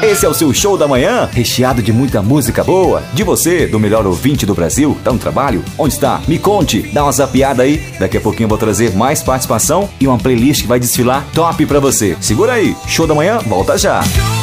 Esse é o seu Show da Manhã, recheado de muita música boa. De você, do melhor ouvinte do Brasil. Tá no trabalho? Onde está? Me conte, dá uma zapiada aí. Daqui a pouquinho eu vou trazer mais participação e uma playlist que vai desfilar top pra você. Segura aí, Show da Manhã, volta já.